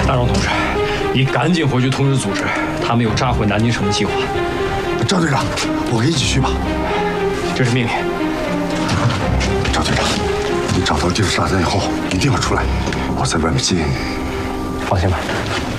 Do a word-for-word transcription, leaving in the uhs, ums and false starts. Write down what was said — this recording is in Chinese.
大荣同志，你赶紧回去通知组织，他们有炸毁南京城的计划。 赵队长，我跟一起去吧。 这是命令。 赵队长，你找到地质炸弹以后一定要出来，我在外面接应你。 放心吧。